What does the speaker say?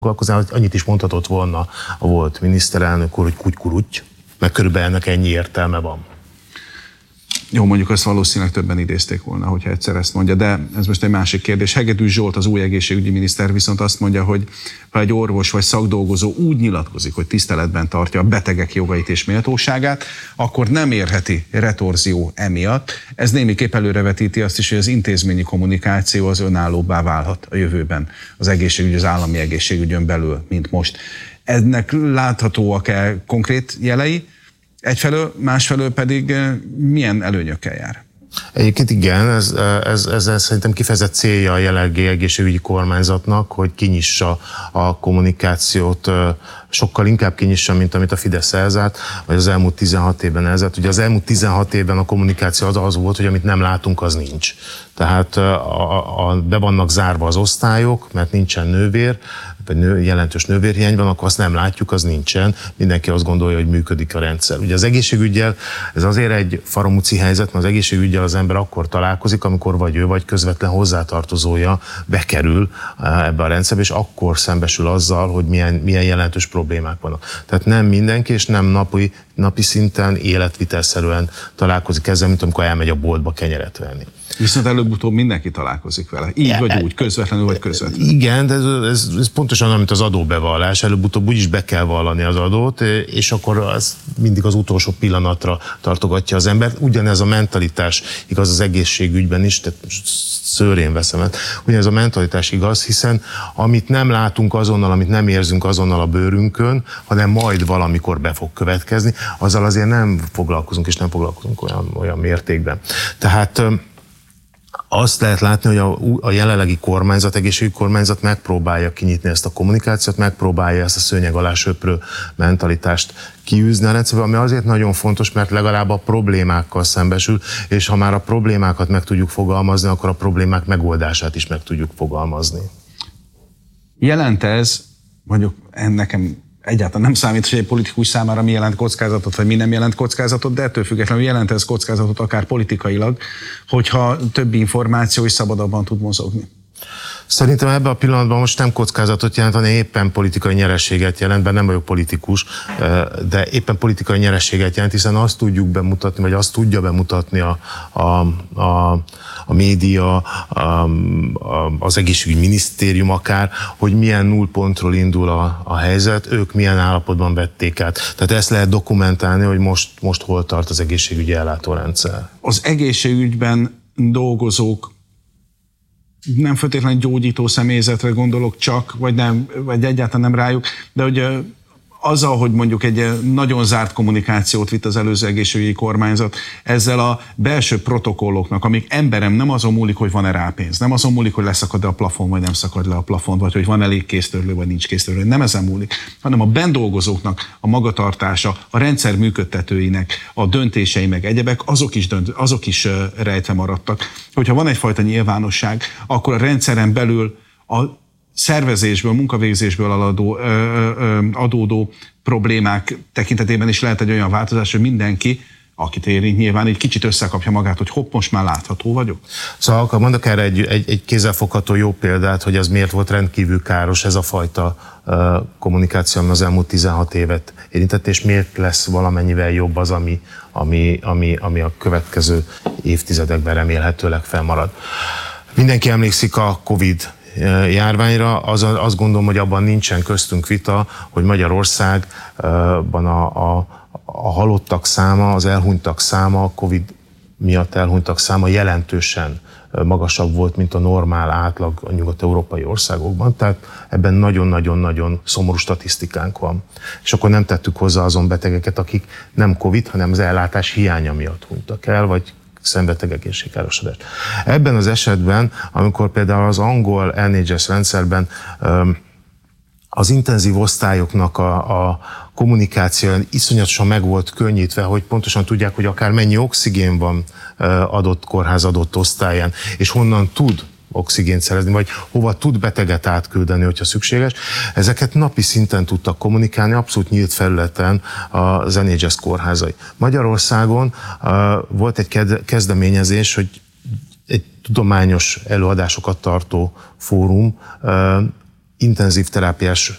annyit is mondhatott volna a volt miniszterelnök úr, hogy kutykuruty, meg körülbelül ennek ennyi értelme van. Jó, mondjuk azt valószínűleg többen idézték volna, hogyha egyszer ezt mondja, de ez most egy másik kérdés. Hegedűs Zsolt, az új egészségügyi miniszter viszont azt mondja, hogy ha egy orvos vagy szakdolgozó úgy nyilatkozik, hogy tiszteletben tartja a betegek jogait és méltóságát, akkor nem érheti retorzió emiatt. Ez némiképp előrevetíti azt is, hogy az intézményi kommunikáció az önállóbbá válhat a jövőben az egészségügy, az állami egészségügyön belül, mint most. Ennek láthatóak-e konkrét jelei? Egyfelől, másfelől pedig milyen előnyökkel jár? Egyébként igen, ez szerintem kifejezett célja a jelenlegi egészségügyi kormányzatnak, hogy kinyissa a kommunikációt, sokkal inkább kinyissa, mint amit a Fidesz elzárt, vagy az elmúlt 16 évben elzárt. Ugye az elmúlt 16 évben a kommunikáció az volt, hogy amit nem látunk, az nincs. Tehát be vannak zárva az osztályok, mert nincsen nővér, vagy jelentős nővérhiány van, akkor azt nem látjuk, az nincsen. Mindenki azt gondolja, hogy működik a rendszer. Ugye az egészségüggyel ez azért egy faramúci helyzet, mert az egészségüggyel az ember akkor találkozik, amikor vagy ő, vagy közvetlen hozzátartozója bekerül ebbe a rendszerbe, és akkor szembesül azzal, hogy milyen jelentős problémák vannak. Tehát nem mindenki, és nem napi szinten életvitelszerűen találkozik ezzel, mint amikor elmegy a boltba kenyeret venni. Viszont előbb-utóbb mindenki találkozik vele. Így vagy úgy, közvetlenül vagy közvetlenül. Igen, de ez pontosan olyan, mint az adóbevallás. Előbb-utóbb úgyis be kell vallani az adót, és akkor az mindig az utolsó pillanatra tartogatja az embert. Ugyanez a mentalitás igaz az egészségügyben is, tehát szőrén veszem el. Ugyanez a mentalitás igaz, hiszen amit nem látunk azonnal, amit nem érzünk azonnal a bőrünkön, hanem majd valamikor be fog következni, azzal azért nem foglalkozunk, és nem foglalkozunk olyan mértékben. Tehát azt lehet látni, hogy a jelenlegi kormányzat, egészségügyi kormányzat megpróbálja kinyitni ezt a kommunikációt, megpróbálja ezt a szőnyeg alá söprő mentalitást kiűzni a rendszerbe, ami azért nagyon fontos, mert legalább a problémákkal szembesül, és ha már a problémákat meg tudjuk fogalmazni, akkor a problémák megoldását is meg tudjuk fogalmazni. Jelent ez, mondjuk nekem egyáltalán nem számít, hogy egy politikus számára mi jelent kockázatot, vagy mi nem jelent kockázatot, de ettől függetlenül jelent ez kockázatot akár politikailag, hogyha több információ is szabadabban tud mozogni. Szerintem ebben a pillanatban most nem kockázatot jelent, hanem éppen politikai nyerességet jelent, bár nem vagyok politikus, de éppen politikai nyerességet jelent, hiszen azt tudjuk bemutatni, vagy azt tudja bemutatni a média, az egészségügyi minisztérium akár, hogy milyen nullpontról indul a helyzet, ők milyen állapotban vették át. Tehát ezt lehet dokumentálni, hogy most hol tart az egészségügyi ellátórendszer. Az egészségügyben dolgozók, nem feltétlenül gyógyító személyzetre gondolok csak, vagy egyáltalán nem rájuk, de hogy azzal, hogy mondjuk egy nagyon zárt kommunikációt vitt az előző egészségügyi kormányzat, ezzel a belső protokolloknak, amik emberem nem azon múlik, hogy van-e rá pénz, nem azon múlik, hogy leszakad-e a plafon, vagy nem szakad le a plafon, vagy hogy van elég kéztörlő, vagy nincs kéztörlő, nem ezen múlik, hanem a benn dolgozóknak a magatartása, a rendszer működtetőinek a döntései meg egyebek, azok is rejtve maradtak. Hogyha van egyfajta nyilvánosság, akkor a rendszeren belül a szervezésből, munkavégzésből adódó problémák tekintetében is lehet egy olyan változás, hogy mindenki, akit érint, nyilván egy kicsit összekapja magát, hogy hopp, most már látható vagyok. Szóval akkor mondok erre egy kézzelfogható jó példát, hogy ez miért volt rendkívül káros ez a fajta kommunikáció, ami az elmúlt 16 évet érintett, és miért lesz valamennyivel jobb az, ami a következő évtizedekben remélhetőleg fennmarad. Mindenki emlékszik a Covid járványra, azt gondolom, hogy abban nincsen köztünk vita, hogy Magyarországban a halottak száma, az elhunytak száma, a Covid miatt elhunytak száma jelentősen magasabb volt, mint a normál átlag a nyugat-európai országokban, tehát ebben nagyon-nagyon-nagyon szomorú statisztikánk van. És akkor nem tettük hozzá azon betegeket, akik nem Covid, hanem az ellátás hiánya miatt hunytak el, vagy szenvedtek egészségkárosodást. Ebben az esetben, amikor például az angol NHS rendszerben az intenzív osztályoknak a kommunikáció iszonyatosan meg volt könnyítve, hogy pontosan tudják, hogy akár mennyi oxigén van adott kórház adott osztályán, és honnan tud oxigént szerezni, vagy hova tud beteget átküldeni, hogyha szükséges. Ezeket napi szinten tudtak kommunikálni, abszolút nyílt felületen az NHS kórházai. Magyarországon volt egy kezdeményezés, hogy egy tudományos előadásokat tartó fórum intenzív terápiás